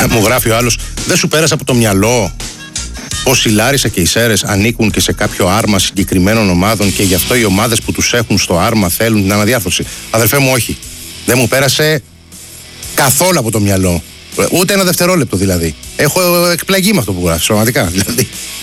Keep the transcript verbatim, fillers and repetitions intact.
Μου γράφει ο άλλος, δεν σου πέρασε από το μυαλό πως η Λάρισα και οι Σέρρες ανήκουν και σε κάποιο άρμα συγκεκριμένων ομάδων και γι' αυτό οι ομάδες που τους έχουν στο άρμα θέλουν την αναδιάρθρωση? Αδερφέ μου, όχι. Δεν μου πέρασε καθόλου από το μυαλό. Ούτε ένα δευτερόλεπτο δηλαδή. Έχω εκπλαγεί με αυτό που γράφει, πραγματικά. Δηλαδή,